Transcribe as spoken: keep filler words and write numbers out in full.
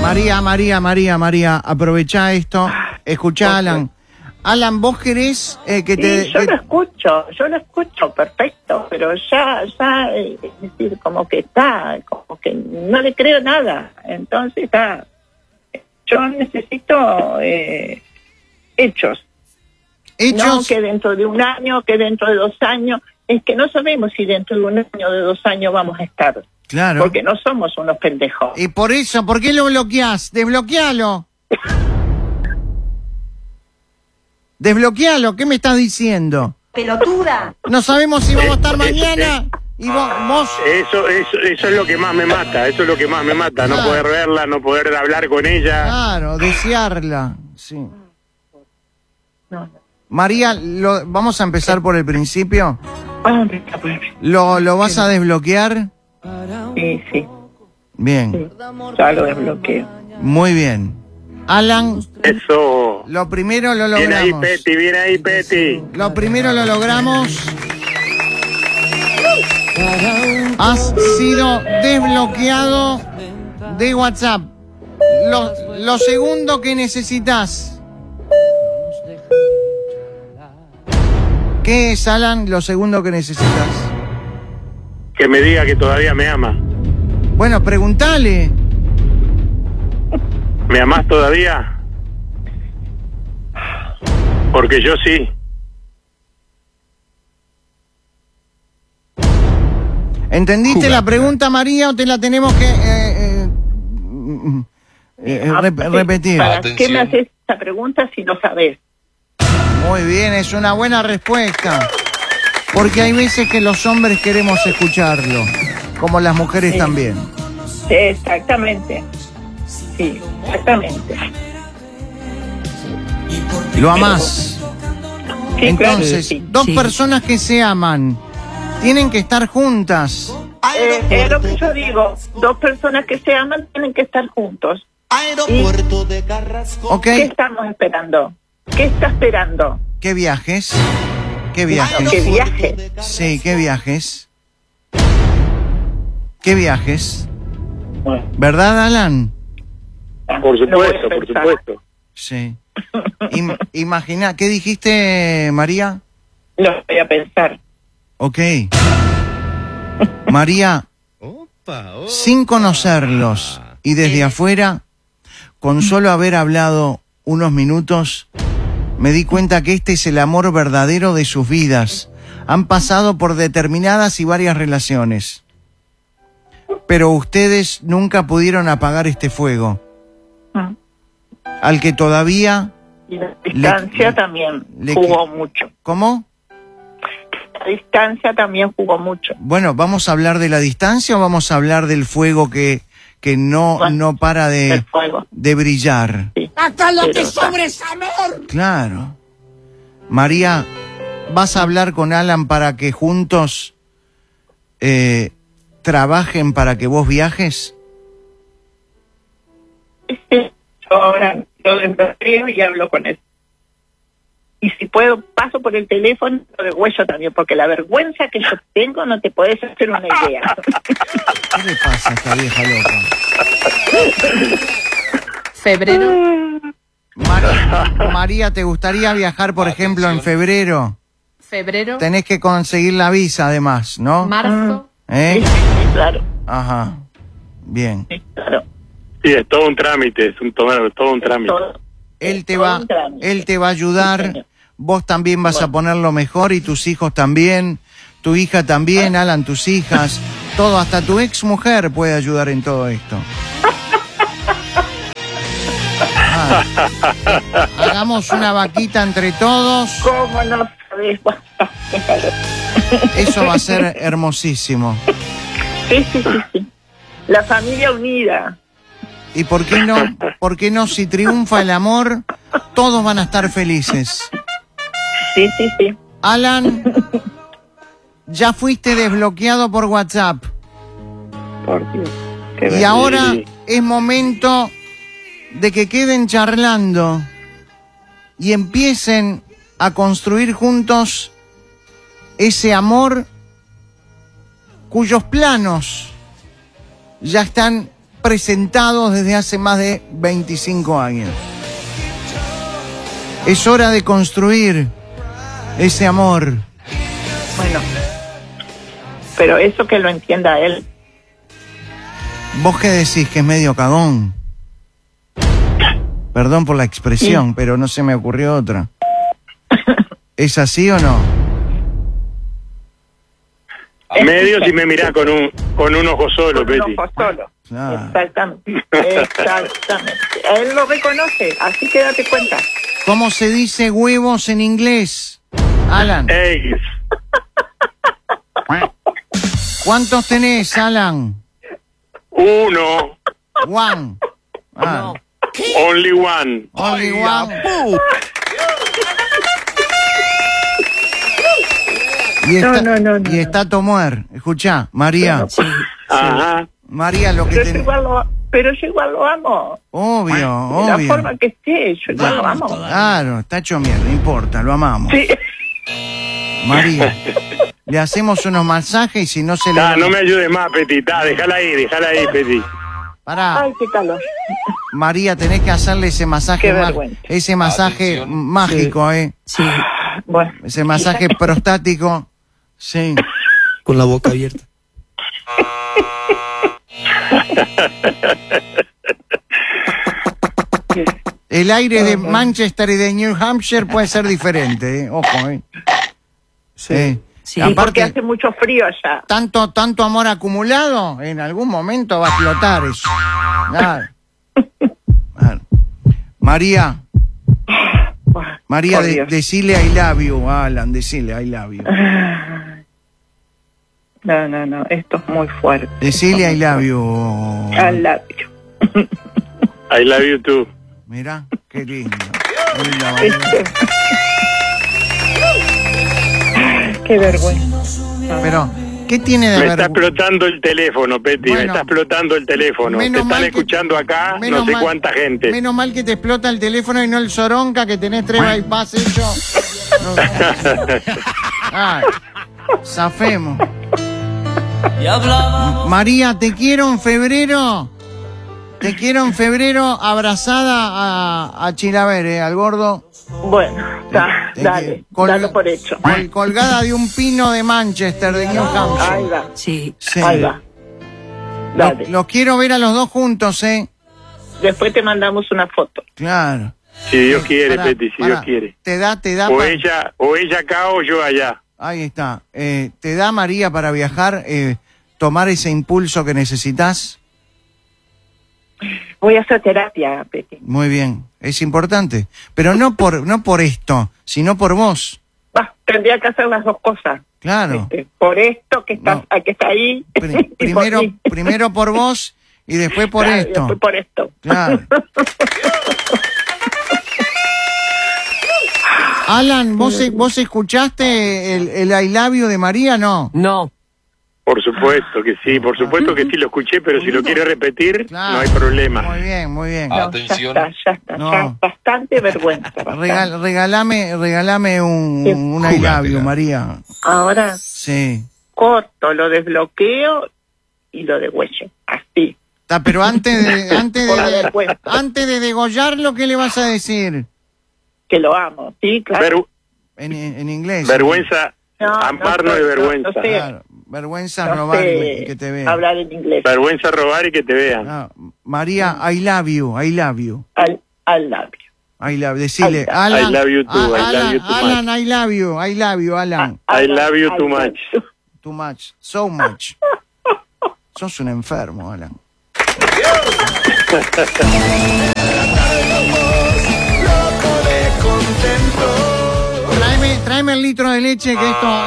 María, María, María, María, aprovecha esto. Escuchá, Alan. Alan, ¿vos querés eh, que te...? Sí, yo que... lo escucho, yo lo escucho perfecto, pero ya, ya, eh, es decir, como que está, como que no le creo nada. Entonces está, yo necesito eh, hechos. ¿Hechos? No que dentro de un año, que dentro de dos años. Es que no sabemos si dentro de un año o de dos años vamos a estar. Claro. Porque no somos unos pendejos. Y por eso, ¿por qué lo bloqueás? Desbloquealo. Desbloquealo, ¿qué me estás diciendo? Pelotuda. No sabemos si vamos a estar mañana. Y vos, vos... Eso, eso, eso es lo que más me mata, eso es lo que más me mata, no Claro. poder verla, no poder hablar con ella. Claro, desearla. Sí. No, no. María, lo, vamos a empezar por el principio. Ah, me está por- ¿Lo, lo vas a desbloquear? Sí, sí, Bien, sí. Ya lo desbloqueo. muy bien. Alan, Eso. lo primero lo Viene ahí, logramos. Peti, viene ahí, Peti. Lo primero lo logramos. Has sido desbloqueado de WhatsApp. Lo, lo segundo que necesitas. ¿Qué es, Alan, lo segundo que necesitas? Que me diga que todavía me ama. Bueno, preguntale. ¿Me amás todavía? Porque yo sí. ¿Entendiste Jugate. la pregunta, María, o te la tenemos que eh, eh, mm, eh, rep- repetir? ¿Para qué Atención. me haces esta pregunta si lo sabes? Muy bien, es una buena respuesta. Porque hay veces que los hombres queremos escucharlo, como las mujeres Sí. también. Sí, exactamente. Sí, exactamente. Lo amás. Sí, Entonces, claro, sí. dos Sí. personas que se aman tienen que estar juntas. Eh, es lo que yo digo. Dos personas que se aman tienen que estar juntos. Aeropuerto de Carrasco. ¿Ok? ¿Qué estamos esperando? ¿Qué está esperando? ¿Qué viajes? ¿Qué viajes? ¿Qué viaje? Sí, ¿qué viajes? ¿Qué viajes? Bueno, ¿Verdad, Alan? Por lo voy a supuesto, por pensar. supuesto. Sí. Im- imagina, ¿qué dijiste, María? Lo voy a pensar. Ok. María, sin conocerlos y desde afuera, con solo haber hablado unos minutos, me di cuenta que este es el amor verdadero de sus vidas. Han pasado por determinadas y varias relaciones, pero ustedes nunca pudieron apagar este fuego, Mm. al que todavía... Y la distancia Le- también le- jugó mucho. ¿Cómo? La distancia también jugó mucho. Bueno, ¿vamos a hablar de la distancia o vamos a hablar del fuego que, que no, Bueno, no para de, el fuego. de brillar? Sí. Acá lo Pero que está- sobra es amor. Claro. María, ¿vas a hablar con Alan para que juntos eh, trabajen para que vos viajes? Sí, yo ahora lo desbloqueo y hablo con él. Y si puedo, paso por el teléfono, lo degüello también, porque la vergüenza que yo tengo no te podés hacer una idea. ¿Qué le pasa a esta vieja loca? Febrero. María, María, ¿te gustaría viajar, por ejemplo, en febrero? Febrero. Tenés que conseguir la visa, además, ¿no? Marzo. ¿Eh? Sí, sí, claro, Ajá. Bien. sí, claro. Sí, es todo un trámite, es un, todo, todo un trámite. Todo. Él te Todo va, un trámite. él te va a Sí, ayudar, señor. vos también vas a Bueno. ponerlo mejor y tus hijos también, tu hija también, Alan, tus hijas, todo, hasta tu ex mujer puede ayudar en todo esto. Ah, hagamos una vaquita entre todos, ¿Cómo no sabés? Bueno, déjalo. eso va a ser hermosísimo. Sí, sí, sí, sí. La familia unida. ¿Y por qué no? ¿Por qué no? Si triunfa el amor, todos van a estar felices. Sí, sí, sí. Alan, ya fuiste desbloqueado por WhatsApp. Por Dios. Qué Y vergüenza. ahora es momento de que queden charlando y empiecen a construir juntos ese amor cuyos planos ya están presentados desde hace más de veinticinco años. Es hora de construir ese amor. Bueno, pero eso que lo entienda él. ¿Vos qué decís? Que es medio cagón. Perdón por la expresión, sí. Pero no se me ocurrió otra. ¿Es así o no? Medio si me mirás con un con un ojo solo, Con un Peti. ojo solo. Claro. Exactamente. Exactamente. Él lo reconoce, así que date cuenta. ¿Cómo se dice huevos en inglés, Alan? Eggs. ¿Cuántos tenés, Alan? Uno. One. Ah, Only one. only one. Y está, No, no, no, no, y está Tomuer. Escuchá, María. Sí. Ajá. María, lo que Pero, yo ten... igual lo, pero yo igual lo amo. Obvio, De la obvio. forma que esté, yo igual lo amo. Claro, está hecho mierda, no importa, lo amamos. Sí. María, le hacemos unos masajes y si no se le... Ta, no me ayudes más, Peti. Ta, déjala ahí, déjala ahí, Peti. Pará, Ay, qué calor. María, tenés que hacerle ese masaje, Qué ma- vergüenza. ese masaje Atención. mágico, ¿eh? Sí. Bueno. Ese masaje prostático. Sí. Con la boca abierta. El aire de Manchester y de New Hampshire puede ser diferente, ¿eh? Ojo, ¿eh? Sí. Sí, Aparte, porque hace mucho frío allá. tanto, tanto amor acumulado, en algún momento va a explotar eso. Claro. Claro. María, Buah, María, por de, Dios. decile I love you, Alan, decile I love you. No, no, no, esto es muy fuerte. Decile I love you. Al labio. I love you too. Mirá, qué lindo. Qué lindo. Este. Qué vergüenza. Pero, ¿qué tiene de Me está ver? explotando el teléfono, Peti. Bueno, me está explotando el teléfono. Te menos están mal que- escuchando acá menos no sé mal- cuánta gente. Menos mal que te explota el teléfono y no el soronca que tenés tres bypass hechos. No. Ay, zafemos. María, te quiero en febrero. Te quiero en febrero abrazada a, a Chilaver, ¿eh? Al gordo. Bueno, está, Te dale, quiero. Col- dalo por hecho. col- colgada de un pino de Manchester, de New Ahí Hampshire. va, Sí. Sí. ahí va. Lo- Dale. Los quiero ver a los dos juntos, ¿eh? Después te mandamos una foto. Claro. Si Dios quiere, Pará, Peti, si pará. Dios quiere. Te da, te da. O pa- ella, o ella acá o yo allá. Ahí está. Eh, ¿Te da, María, para viajar, eh, tomar ese impulso que necesitas? Voy a hacer terapia, Peti. Muy bien. Es importante. Pero no por, no por esto, sino por vos. Va, tendría que hacer las dos cosas. Claro. Este, por esto que está, No. que está ahí. Pri- y por primero, mí. primero por vos y después por Claro, y esto. después por esto. Claro. Alan, ¿vos, ¿vos escuchaste el, el I love you de María? No. No. Por supuesto que sí, por supuesto que sí lo escuché, pero si lo quiere repetir, Claro. no hay problema. Muy bien, muy bien. Ah. No, Atención. Ya está, ya está. No. Ya, bastante vergüenza. bastante. Regal- regalame, regalame un, Sí. un I love you, María. Ahora Sí. corto, lo desbloqueo y lo degüello. Así. Está, pero antes de, antes Por la de, vergüenza. antes de degollarlo, ¿qué le vas a decir? Que lo amo. Sí, claro. Ver- En, en inglés. vergüenza, No, ampar no no sé, es no- vergüenza. no sé. Claro, vergüenza No robar sé y que te vean. hablar en inglés. Vergüenza robar y que te vean. No, María, I love you, I love you. Al, al labio. I love, decile, I love- Alan, I love you too, A- I love Alan, you too Alan, I love you, I love you, Alan. I love you too Al- much. Too much, so much. Sos un enfermo, Alan. Tráeme, tráeme el litro de leche que esto